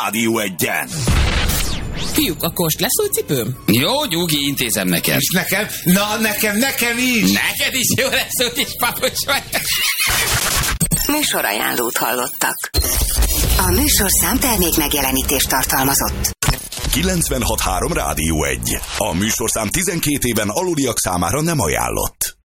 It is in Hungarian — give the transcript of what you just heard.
Rádió Egyen. Fiúk, akkor most lesz új cipőm? Jó, Gyugi, intézem neked. És nekem? Na, nekem is. Neked is jó lesz, hogy is papos vagy. Műsorajánlót hallottak. A műsorszám termék megjelenítést tartalmazott. 96.3 Rádió Egy. A műsorszám 12 éven aluliak számára nem ajánlott.